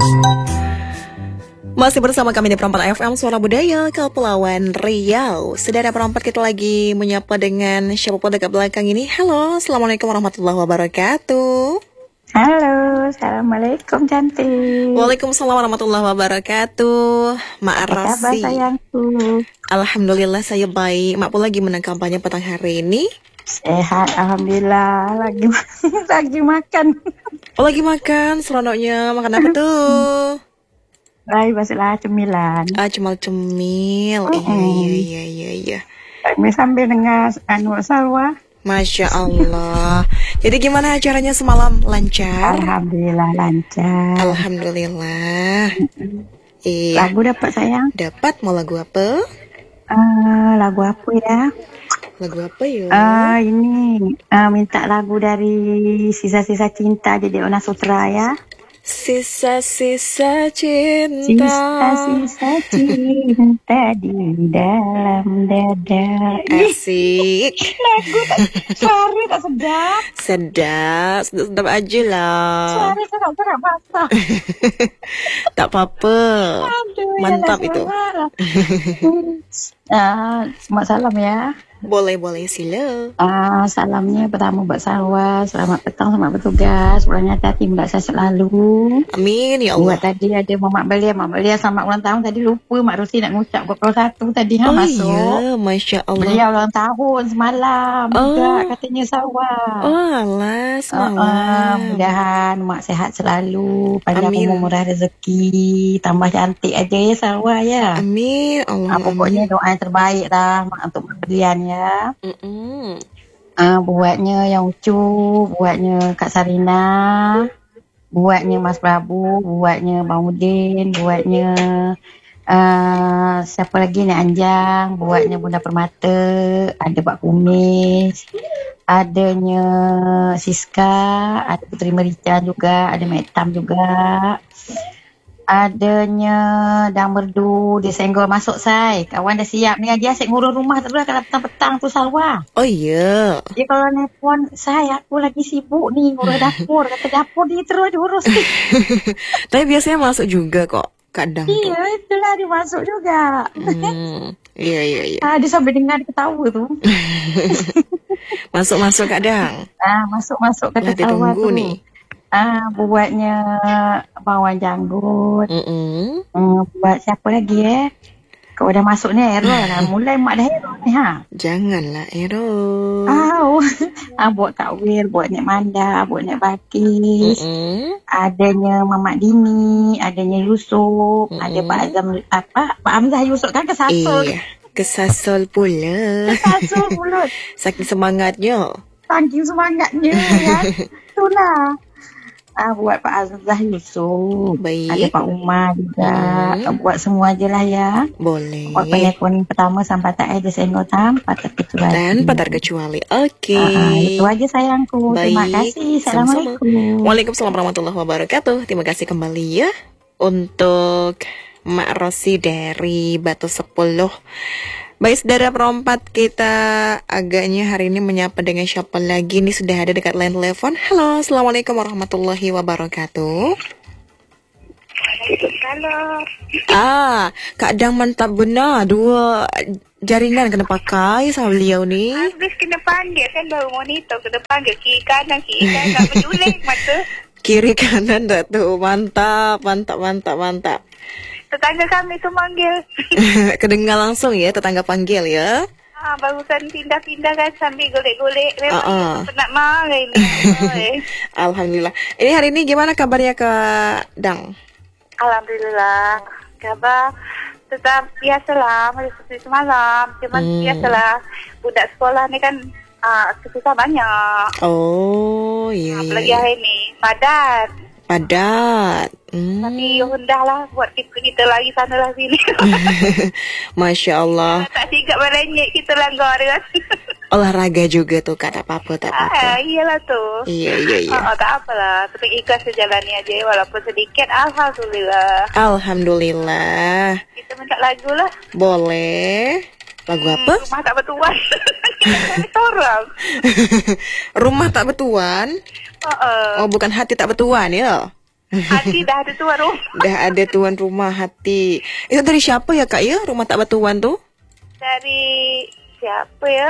Masih bersama kami di Perempat FM Suara Budaya Kepulauan Riau. Saudara Perempat, kita lagi menyapa dengan siapa dekat belakang ini. Halo, Assalamualaikum warahmatullahi wabarakatuh. Halo, Assalamualaikum cantik. Waalaikumsalam warahmatullahi wabarakatuh. Mak Apa kabar Rasi. sayangku? Alhamdulillah saya baik. Mak pun lagi menang kampanye petang hari ini. Sehat, alhamdulillah. Lagi makan. Oh, lagi makan seronoknya. Makan apa tuh? Masalah cemilan. Cemil-cemil. Iya. Kami sambil dengar salwa. Masya Allah. Jadi gimana acaranya semalam? Lancar? Alhamdulillah lancar. Alhamdulillah. Iya. Lagu dapat sayang? Dapat. Mau lagu apa? Lagu apa ya? Lagu apa yuk? Ini minta lagu dari Sisa-Sisa Cinta Dede Ona Sutra ya. Sisa-sisa cinta. Sisa-sisa cinta di dalam dada. Asik. Lagu suara tak sedap. Sedap aja lah. Suara sedap basah. Tak apa-apa. Mantap itu. Selamat salam ya. Boleh sila. Salamnya pertama buat Salwa. Selamat petang, selamat bertugas. Pulangnya hati-hati, merasa selalu. Amin ya Allah. Buat tadi ada Mak Belia selamat ulang tahun. Tadi lupa Mak Rosi nak ngucap 21 tadi Oh masuk. iya, Masya Allah. Belia ulang tahun semalam juga katanya Salwa. Oh alah, semalam. Mudahan Mak sehat selalu, panjang Amin. umur, murah rezeki, tambah cantik aja ya Salwa ya. Amin Allah. Pokoknya doa yang terbaik lah Mak untuk Berlian ya. Buatnya yang Ucu, buatnya Kak Sarina, buatnya Mas Prabu, buatnya Bang Udin, buatnya siapa lagi ni Anjang, buatnya Bunda Permata, ada Pak Kumis, adanya Siska, ada Putri Merican juga, ada Metam juga, adanya Dang Merdu, dia senggol masuk say. Kawan dah siap ni aja asyik ngurus rumah terus kalau petang-petang tu Salwa. Oh iya. Dia kalau nelfon, saya aku lagi sibuk nih ngurus dapur. Kata dapur dia terus diurus. Tapi biasanya masuk juga kok kadang tuh. Iya, itulah dia masuk juga. Iya. Dia sampai dengar dia ketawa tu. Masuk kadang. Masuk kata Lah Salwa ditunggu tu. nih. Buatnya bawang janggut. Buat siapa lagi Kau dah masuk ni error lah. Mulai Mak dah error ni Janganlah error. Buat Kak Wir, buat Nek Manda, buat Nek Bakis. Adanya Mamak Dini, adanya Yusuf, ada Pak Azam, Pak Hamzah Yusuf kan kesasul. Iya, kesasol pula. Kesasul mulut. Saking semangatnya. Saking semangatnya ya. Itulah. Buat Pak Azam Yusuf. Baik. Ada Pak Umar juga. Buat semua je lah ya. Boleh. Buat penelpon pertama sampai tak ada senggol tanpa terkecuali. Tanpa terkecuali. Oke. Itu aja sayangku. Baik. Terima kasih. Assalamualaikum. Sama-sama. Waalaikumsalam warahmatullahi wabarakatuh. Terima kasih kembali ya untuk Mak Rosi dari Batu 10. Baik, saudara Perempat, kita agaknya hari ini menyapa dengan siapa lagi nih, sudah ada dekat line telepon. Halo, Assalamualaikum warahmatullahi wabarakatuh. Halo. Kak Dang mantap benar. 2 jaringan kena pakai sama beliau ni. Habis kena panggil kan baru monitor kena panggil kiri kanan nak berjuling mata. Kiri kanan dah tu. Mantap. Tetangga kami tu manggil. Kedengar langsung ya, tetangga panggil ya. Barusan pindah-pindah kan sambil golek-golek. Memang penat marah ini. Alhamdulillah. Ini hari ini gimana kabarnya Kak Dang? Alhamdulillah. Kabar tetap biasalah. Macam seperti semalam. Cuma biasalah. Budak sekolah ni kan susah banyak. Oh, iya. Apalagi hari ni. Padat. Tapi rendah lah buat kita lagi sana lah sini. Masya Allah. Tak sigap merenyek kita langgar kan. Olahraga juga tuh Kak, tak apa-apa. Iyalah tu. Iya. Tak apalah. Tapi ikhlas sejalani aja walaupun sedikit. Alhamdulillah. Kita minta lagu lah. Boleh. Lagu apa? Rumah tak bertuan. Orang. Rumah tak bertuan? Oh, bukan hati tak bertuan ya? Hati dah ada tuan rumah. Dah ada tuan rumah Hati. Itu dari siapa ya Kak ya? Rumah tak bertuan tuh? Dari siapa ya?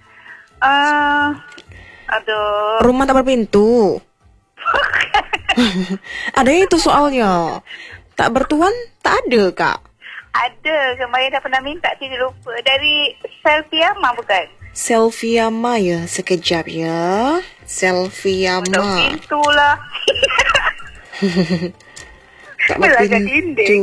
Aduh. Rumah tak berpintu. Ada itu soalnya. Tak bertuan tak ada Kak. Ada, kemarin dah pernah minta tidak lupa. Dari Selfiama bukan? Selfiama ya, sekejap ya. Selfiama. Pintu lah. Tak Belajar berpintu.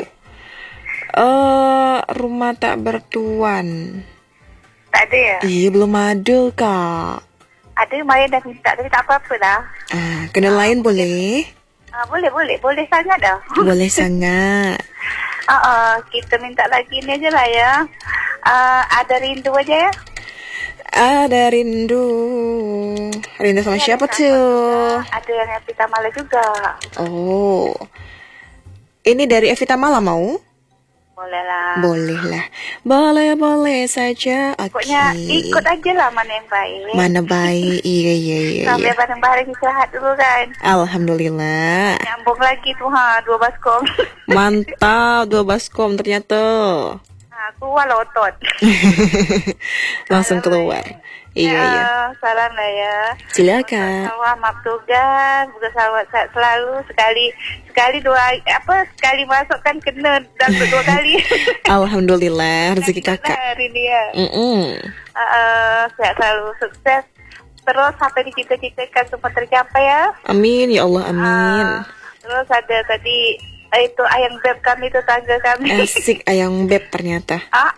Rumah tak bertuan. Tak ada ya? Iya, belum ada Kak. Ada, kemarin dah minta tapi tak apa-apa dah. Kena lain boleh? Boleh sangat dah. Boleh sangat. Kita minta lagi ni aje lah ya. Ada rindu aja ya. Ada rindu. Rindu sama siapa tuh? Ada yang Evita Mala juga. Oh. Ini dari Evita Mala mau? Boleh lah. Boleh lah. Boleh saja. Oke. Pokoknya ikut aja lah mana yang baik. Mana baik. Iya. Sampai bareng-bareng istirahat dulu kan. Alhamdulillah. Nyambung lagi tuh 2 baskom. Mantap, 2 baskom ternyata. Keluar lah otot. Langsung keluar. Iya. Salam lah ya. Silakan. Sawah maaf tugas, bukan sawah sehat selalu. Sekali masuk kan kena dapat 2 kali. Alhamdulillah rezeki kakak. Hari ni ya. Sehat selalu, sukses. Terus sampai dicita-citakan semua tercapai ya. Amin ya Allah, amin. Terus ada tadi itu ayang beb kami, tetangga kami. Asik ayang beb ternyata.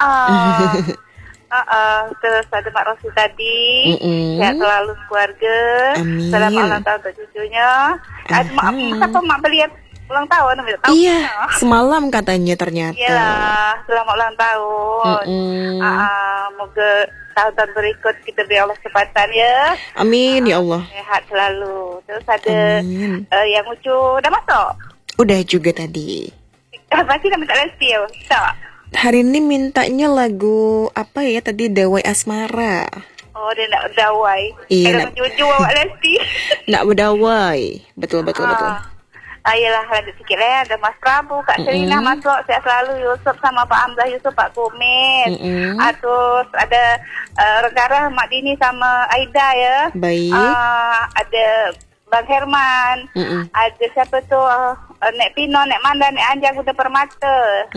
Terus ada Mak Rosi tadi. Sehat selalu keluarga. Amin. Selamat ulang tahun untuk cucunya. Siapa mak beli ulang tahun? Iya, semalam katanya ternyata. Iyalah, selamat ulang tahun. Moga tahun-tahun berikut kita beri Allah kesempatan ya. Amin ya Allah. Sehat selalu. Terus ada yang lucu dah masuk. Udah juga tadi. Pasti dah minta Lesti ya? Tak? Hari ini mintanya lagu apa ya tadi, Dawai Asmara. Oh, dia nak berdawai. Iya, nak jujur awak Lesti. Nak berdawai. Betul. Yelah, lanjut sikit lah. Ada Mas Prabu, Kak Serina masuk. Sehat selalu Yusuf sama Pak Hamzah Yusuf, Pak Kumis. Terus ada Regara, Mak Dini sama Aida ya. Baik. Ada Bang Herman. Ada siapa tu? Nek Pino, Nek Manda, Nek Anjang, Kuda Permata.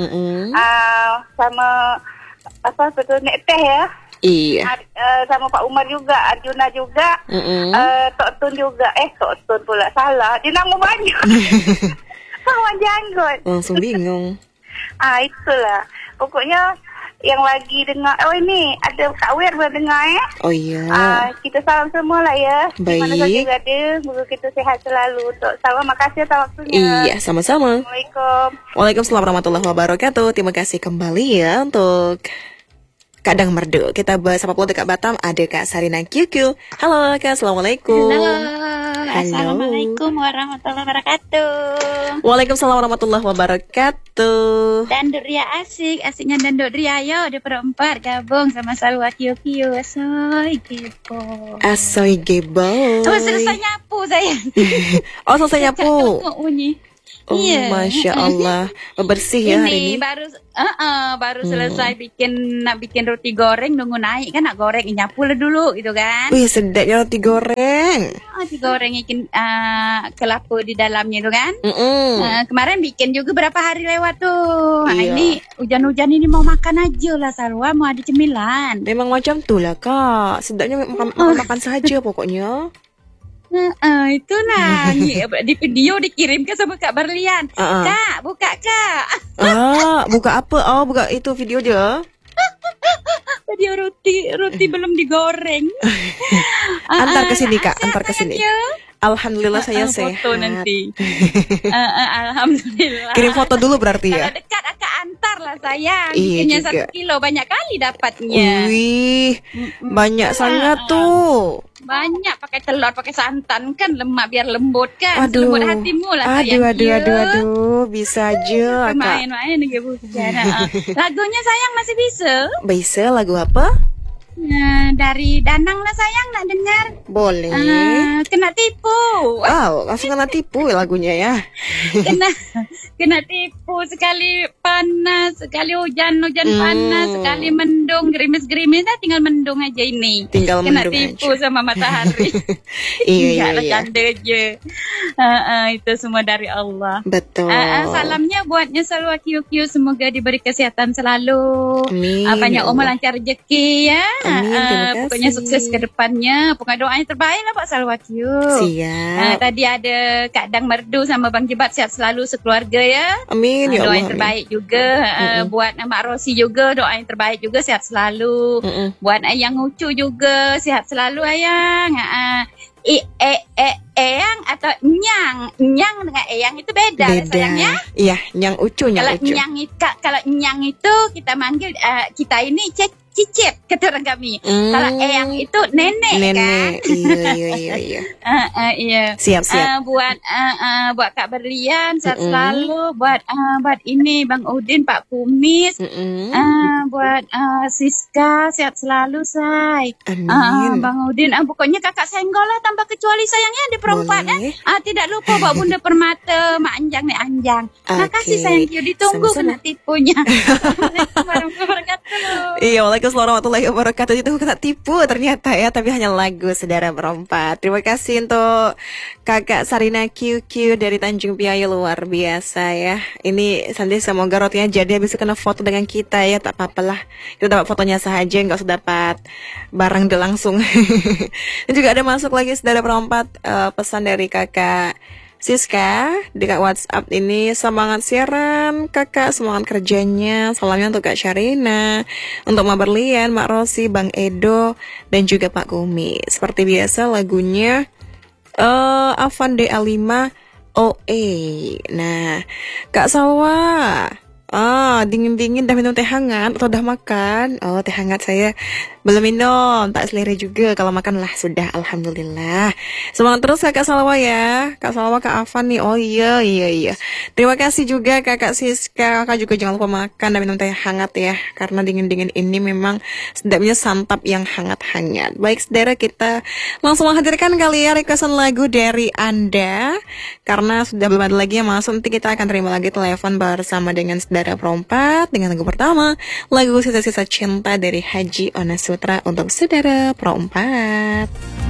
Sama apa betul Nek Teh ya. Iya. Sama Pak Umar juga, Arjuna juga, Tok Tun juga. Tok Tun pula salah. Dia nama banyak. Sama janggut. Langsung bingung. Itulah. Pokoknya yang lagi dengar, ini ada Kak Wir boleh dengar Oh iya. Kita salam semua lah ya. Baik. Di mana saja berada, semoga kita sehat selalu. Salam, makasih atas waktunya. Iya, sama-sama. Assalamualaikum. Waalaikumsalam warahmatullahi wabarakatuh. Terima kasih kembali ya untuk Kadang Merdu. Kita bahas apa dekat Batam. Ada Kak Sarina QQ. Halo Kak, Assalamualaikum. Assalamualaikum warahmatullahi wabarakatuh. Waalaikumsalam warahmatullahi wabarakatuh. Dandut Ria asiknya Dandut Ria yo di perempat gabung sama Salwa QQ. Asoy kepo. Asoy geboy. Selesai nyapu saya. Selesai nyapu. Oh, iya. Masya Allah. Bersih ya hari ini. Baru selesai nak bikin roti goreng, nunggu naik kan, nak goreng nyapu lah dulu gitu kan. Wih, sedapnya roti goreng. Roti goreng ikan kelapa di dalamnya itu kan. Kemarin bikin juga berapa hari lewat tuh. Iya. Ini hujan-hujan ini mau makan aja lah Salwa, mau ada cemilan. Memang macam tuh lah Kak. Sedapnya makan saja pokoknya. Itu nah di video dikirim ke sama Kak Berlian. Kak, buka Kak. Buka apa? Buka itu video aja. Video roti belum digoreng. Antar ke sini Kak, antar ke sini. Alhamdulillah saya sehat. Foto nanti. Alhamdulillah. Kirim foto dulu berarti ya. Kalau dekat Kak antar lah sayang. Iya Bikinnya juga. 1 kilo banyak kali dapatnya. Wih, banyak sangat tuh. Banyak pakai telur, pakai santan kan, lemak biar lembut kan. Aduh. Lembut hatimu lah sayang. Aduh, bisa aja Kak. Main-main juga bukan. Lagunya sayang masih bisa. Bisa lagu apa? Dari Danang lah sayang, nak dengar. Boleh. Kena tipu. Wow, langsung kena tipu lagunya ya. kena tipu, sekali panas, sekali hujan panas, sekali mendung, gerimis-gerimis, tinggal mendung aja ini. Tinggal kena mendung tipu aja. sama matahari. Iya. Canda je. Itu semua dari Allah. Betul. Salamnya buatnya selalu QQ, semoga diberi kesehatan selalu. Amin. Banyak umur, lancar rezeki ya. Amin, terima kasih. Pokoknya sukses ke depannya. Pokoknya doanya terbaik lah Pak Salwakyu. Siap. Tadi ada Kak Dang Merdu sama Bang Jebat, sehat selalu sekeluarga ya. Amin ya Doa Allah. yang terbaik juga. Buat Mak Rosi juga doa yang terbaik juga, sehat selalu. Buat Ayang Ucu juga sehat selalu Ayang. Eyang atau Nyang dengan Eyang itu beda. Sayangnya. Iya, Nyang Ucu, Nyang Ucu. Kalau Nyang itu kita manggil kita ini cicit kata orang kami. Kalau Eyang itu nenek kan. Iya. Iya. Siap. Buat Kak Berlian sehat selalu. Buat ini Bang Udin, Pak Kumis. Buat Siska sehat selalu say. Amin. Bang Udin, pokoknya Kakak Senggol lah tanpa kecuali sayangnya di perempuan. Tidak lupa Mbak Bunda Permata, Mak Anjang nih Anjang. Makasih sayang Kyo, ditunggu kena tipunya. Assalamualaikum warahmatullahi wabarakatuh. Iya, waalaikumsalam warahmatullahi wabarakatuh. Itu kena tipu ternyata ya, tapi hanya lagu Saudara Perempat. Terima kasih untuk Kakak Sarina QQ dari Tanjung Piayu, luar biasa ya. Ini Sandy, semoga rotinya jadi bisa kena foto dengan kita ya, tak apa-apalah. Kita dapat fotonya saja, nggak usah dapat barang de langsung. Dan juga ada masuk lagi Saudara Perempat, pesan dari Kakak Siska di Kak WhatsApp ini, semangat siaran kakak, semangat kerjanya. Salamnya untuk Kak Syarina, untuk Mak Berlian, Mak Rosi, Bang Edo, dan juga Pak Kumi. Seperti biasa lagunya Avan DA5 OE. Nah, Kak Sawa, dingin-dingin dah minum teh hangat atau dah makan? Oh, teh hangat saya belum minum, tak selera juga. Kalau makan lah sudah, alhamdulillah. Semangat terus Kakak Salwa ya. Kak Salwa, Kak Afan nih. Oh iya. Terima kasih juga Kakak Siska. Kakak juga jangan lupa makan dan minum teh hangat ya, karena dingin-dingin ini memang sedapnya santap yang hangat-hangat. Baik saudara, kita langsung menghadirkan kali ya requestan lagu dari Anda, karena sudah belum ada lagi yang masuk. Nanti kita akan terima lagi telepon bersama dengan Saudara Perempat dengan lagu pertama, lagu Sisa-Sisa Cinta dari Haji Onasutra untuk Saudara Perempat.